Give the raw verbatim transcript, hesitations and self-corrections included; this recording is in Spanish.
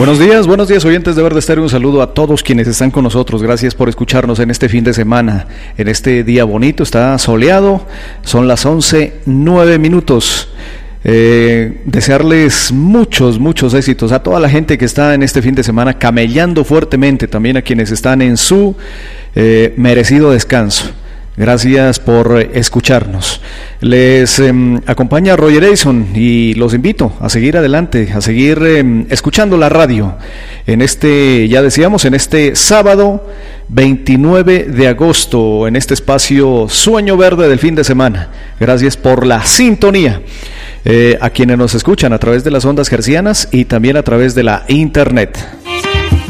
Buenos días, buenos días oyentes de Verde Estéreo, un saludo a todos quienes están con nosotros, gracias por escucharnos en este fin de semana, en este día bonito, está soleado, son las once, nueve minutos. Eh, desearles muchos, muchos éxitos a toda la gente que está en este fin de semana camellando fuertemente, también a quienes están en su eh, merecido descanso. Gracias por escucharnos. Les eh, acompaña Roger Edison y los invito a seguir adelante, a seguir eh, escuchando la radio en este, ya decíamos, en este sábado veintinueve de agosto, en este espacio Sueño Verde del fin de semana. Gracias por la sintonía. Eh, a quienes nos escuchan a través de las ondas hercianas y también a través de la internet.